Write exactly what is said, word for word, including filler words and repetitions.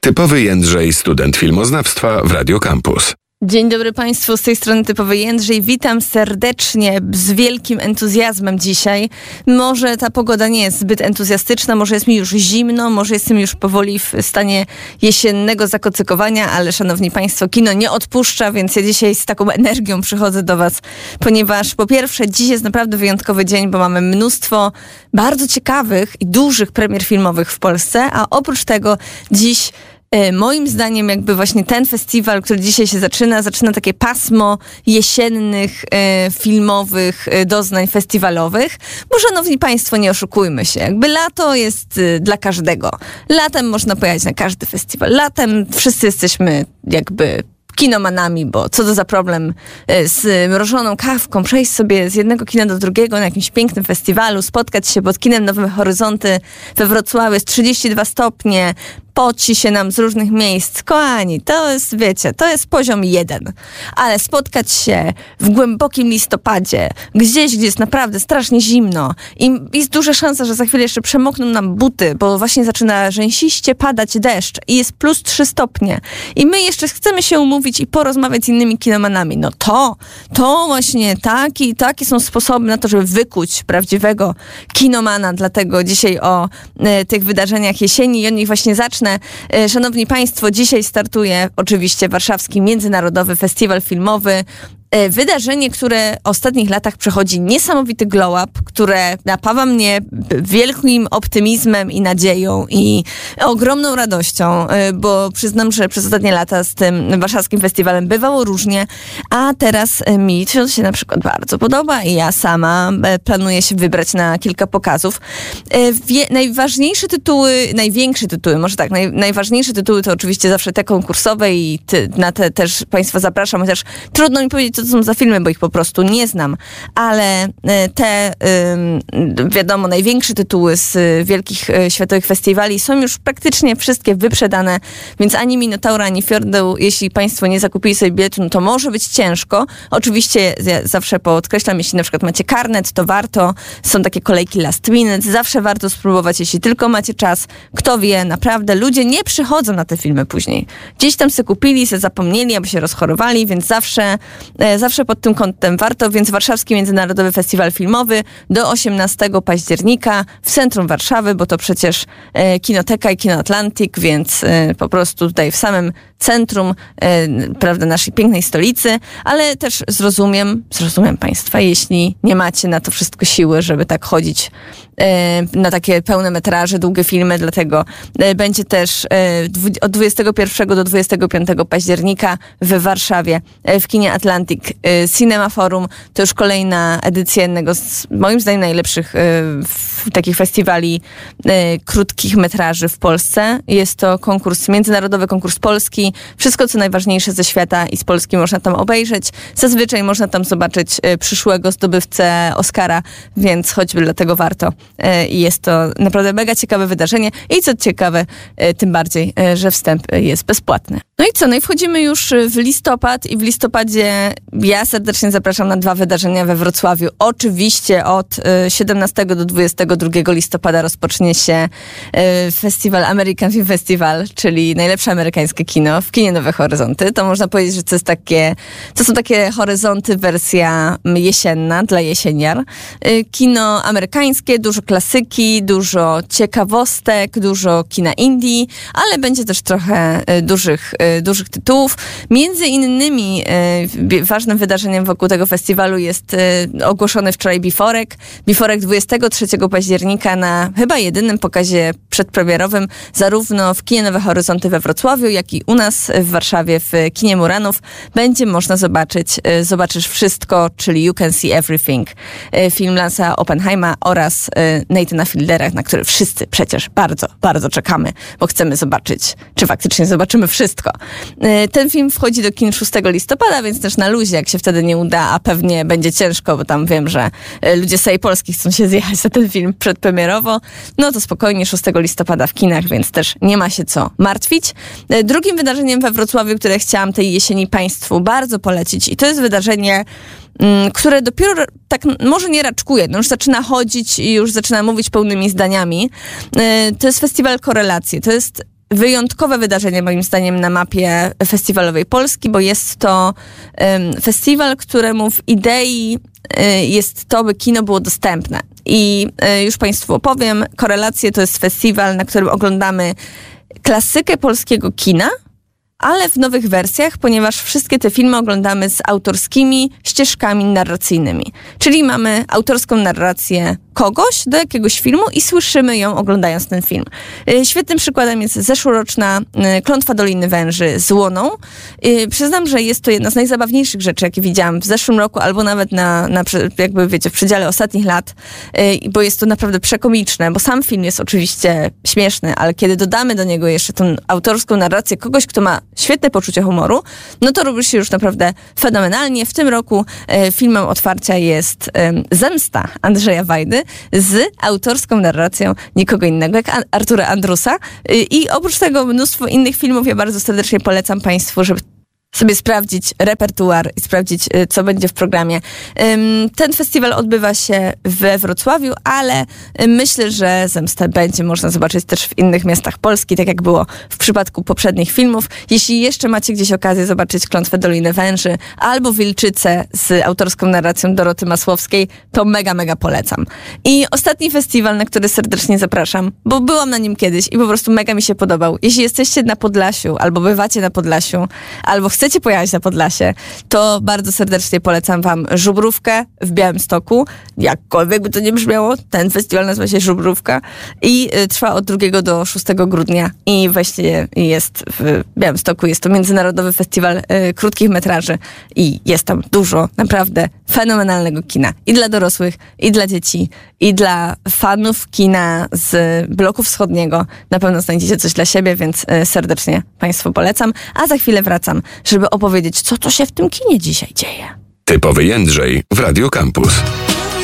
Typowy Jędrzej, student filmoznawstwa w Radio Campus. Dzień dobry Państwu, z tej strony Typowy Jędrzej. Witam serdecznie, z wielkim entuzjazmem dzisiaj. Może ta pogoda nie jest zbyt entuzjastyczna, może jest mi już zimno, może jestem już powoli w stanie jesiennego zakocykowania, ale szanowni Państwo, kino nie odpuszcza, więc ja dzisiaj z taką energią przychodzę do Was, ponieważ po pierwsze dziś jest naprawdę wyjątkowy dzień, bo mamy mnóstwo bardzo ciekawych i dużych premier filmowych w Polsce, a oprócz tego dziś moim zdaniem jakby właśnie ten festiwal, który dzisiaj się zaczyna, zaczyna takie pasmo jesiennych, e, filmowych e, doznań festiwalowych, bo szanowni Państwo, nie oszukujmy się, jakby lato jest e, dla każdego. Latem można pojechać na każdy festiwal. Latem wszyscy jesteśmy jakby kinomanami, bo co to za problem z mrożoną kawką, przejść sobie z jednego kina do drugiego na jakimś pięknym festiwalu, spotkać się pod kinem Nowe Horyzonty we Wrocławiu, jest trzydzieści dwa stopnie, poci się nam z różnych miejsc. Kochani, to jest, wiecie, to jest poziom jeden. Ale spotkać się w głębokim listopadzie, gdzieś, gdzie jest naprawdę strasznie zimno i jest duża szansa, że za chwilę jeszcze przemokną nam buty, bo właśnie zaczyna rzęsiście padać deszcz i jest plus trzy stopnie. I my jeszcze chcemy się umówić i porozmawiać z innymi kinomanami. No to, to właśnie taki, takie są sposoby na to, żeby wykuć prawdziwego kinomana. Dlatego dzisiaj o e, tych wydarzeniach jesieni i o nich właśnie zacznę. Szanowni Państwo, dzisiaj startuje oczywiście Warszawski Międzynarodowy Festiwal Filmowy. Wydarzenie, które w ostatnich latach przechodzi niesamowity glow-up, które napawa mnie wielkim optymizmem i nadzieją i ogromną radością, bo przyznam, że przez ostatnie lata z tym warszawskim festiwalem bywało różnie, a teraz mi to się na przykład bardzo podoba i ja sama planuję się wybrać na kilka pokazów. Wie, najważniejsze tytuły, największe tytuły, może tak, naj, najważniejsze tytuły to oczywiście zawsze te konkursowe i ty, na te też Państwa zapraszam, chociaż trudno mi powiedzieć, co to są za filmy, bo ich po prostu nie znam, ale te, wiadomo, największe tytuły z wielkich światowych festiwali są już praktycznie wszystkie wyprzedane, więc ani Minotaura, ani Fiordeł, jeśli Państwo nie zakupili sobie biletu, no to może być ciężko. Oczywiście ja zawsze podkreślam, jeśli na przykład macie karnet, to warto, są takie kolejki last minute, zawsze warto spróbować, jeśli tylko macie czas. Kto wie, naprawdę, ludzie nie przychodzą na te filmy później. Gdzieś tam se kupili, se zapomnieli, albo się rozchorowali, więc zawsze Zawsze pod tym kątem warto, więc Warszawski Międzynarodowy Festiwal Filmowy do osiemnastego października w centrum Warszawy, bo to przecież e, Kinoteka i Kino Atlantic, więc e, po prostu tutaj w samym centrum e, prawda, naszej pięknej stolicy, ale też zrozumiem, zrozumiem Państwa, jeśli nie macie na to wszystko siły, żeby tak chodzić e, na takie pełne metraże, długie filmy, dlatego e, będzie też e, dwu, od dwudziestego pierwszego do dwudziestego piątego października w Warszawie e, w Kinie Atlantic e, Cinema Forum. To już kolejna edycja jednego z moim zdaniem najlepszych e, w, takich festiwali e, krótkich metraży w Polsce. Jest to konkurs, międzynarodowy konkurs polski. Wszystko, co najważniejsze ze świata i z Polski można tam obejrzeć. Zazwyczaj można tam zobaczyć e, przyszłego zdobywcę Oscara, więc choćby dlatego warto. E, I jest to naprawdę mega ciekawe wydarzenie. I co ciekawe, e, tym bardziej, e, że wstęp jest bezpłatny. No i co? No i wchodzimy już w listopad i w listopadzie ja serdecznie zapraszam na dwa wydarzenia we Wrocławiu. Oczywiście od siedemnastego do dwudziestego drugiego listopada rozpocznie się festiwal American Film Festival, czyli najlepsze amerykańskie kino w kinie Nowe Horyzonty. To można powiedzieć, że to jest takie, to są takie horyzonty wersja jesienna dla jesieniar. Kino amerykańskie, dużo klasyki, dużo ciekawostek, dużo kina indie, ale będzie też trochę dużych, dużych tytułów. Między innymi ważnym wydarzeniem wokół tego festiwalu jest ogłoszony wczoraj Biforek. Biforek dwudziestego trzeciego października na chyba jedynym pokazie przedpremierowym, zarówno w kinie Nowe Horyzonty we Wrocławiu, jak i u nas w Warszawie w kinie Muranów będzie można zobaczyć Zobaczysz Wszystko, czyli You Can See Everything. Film Lansa Oppenheima oraz Nathana Fieldera, na który wszyscy przecież bardzo, bardzo czekamy, bo chcemy zobaczyć, czy faktycznie zobaczymy wszystko. Ten film wchodzi do kin szóstego listopada, więc też na luzie, jak się wtedy nie uda, a pewnie będzie ciężko, bo tam wiem, że ludzie z całej Polski chcą się zjechać na ten film przedpremierowo, no to spokojnie szóstego listopada w kinach, więc też nie ma się co martwić. Drugim wydarzeniem we Wrocławiu, które chciałam tej jesieni Państwu bardzo polecić, i to jest wydarzenie, które dopiero tak może nie raczkuje, no już zaczyna chodzić i już zaczyna mówić pełnymi zdaniami. To jest festiwal Korelacje. To jest wyjątkowe wydarzenie moim zdaniem na mapie festiwalowej Polski, bo jest to um, festiwal, któremu w idei y, jest to, by kino było dostępne. I y, już Państwu opowiem, Korelacje to jest festiwal, na którym oglądamy klasykę polskiego kina, ale w nowych wersjach, ponieważ wszystkie te filmy oglądamy z autorskimi ścieżkami narracyjnymi. Czyli mamy autorską narrację kogoś do jakiegoś filmu i słyszymy ją oglądając ten film. Świetnym przykładem jest zeszłoroczna Klątwa Doliny Węży z Łoną. Przyznam, że jest to jedna z najzabawniejszych rzeczy, jakie widziałam w zeszłym roku, albo nawet na, na jakby wiecie, w przedziale ostatnich lat, bo jest to naprawdę przekomiczne, bo sam film jest oczywiście śmieszny, ale kiedy dodamy do niego jeszcze tą autorską narrację kogoś, kto ma świetne poczucie humoru, no to robi się już naprawdę fenomenalnie. W tym roku filmem otwarcia jest Zemsta Andrzeja Wajdy, z autorską narracją nikogo innego jak Artura Andrusa. I oprócz tego mnóstwo innych filmów. Ja bardzo serdecznie polecam Państwu, żeby sobie sprawdzić repertuar i sprawdzić, co będzie w programie. Ten festiwal odbywa się we Wrocławiu, ale myślę, że Zemstę będzie można zobaczyć też w innych miastach Polski, tak jak było w przypadku poprzednich filmów. Jeśli jeszcze macie gdzieś okazję zobaczyć Klątwę Doliny Węży albo Wilczycę z autorską narracją Doroty Masłowskiej, to mega, mega polecam. I ostatni festiwal, na który serdecznie zapraszam, bo byłam na nim kiedyś i po prostu mega mi się podobał. Jeśli jesteście na Podlasiu, albo bywacie na Podlasiu, albo chcecie chcecie pojechać na Podlasie, to bardzo serdecznie polecam wam Żubrówkę w Białymstoku. Jakkolwiek by to nie brzmiało, ten festiwal nazywa się Żubrówka i y, trwa od drugiego do szóstego grudnia i właśnie jest w Białymstoku. Jest to międzynarodowy festiwal y, krótkich metraży i jest tam dużo naprawdę fenomenalnego kina. I dla dorosłych, i dla dzieci, i dla fanów kina z bloku wschodniego. Na pewno znajdziecie coś dla siebie, więc y, serdecznie Państwu polecam. A za chwilę wracam, żeby opowiedzieć, co to się w tym kinie dzisiaj dzieje. Typowy Jędrzej w Radio Campus.